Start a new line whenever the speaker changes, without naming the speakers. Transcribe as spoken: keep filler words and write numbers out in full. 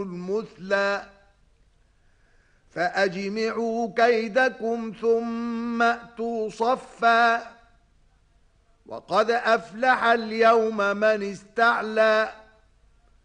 المثلى فأجمعوا كيدكم ثم أتوا صفا وقد أفلح اليوم من استعلى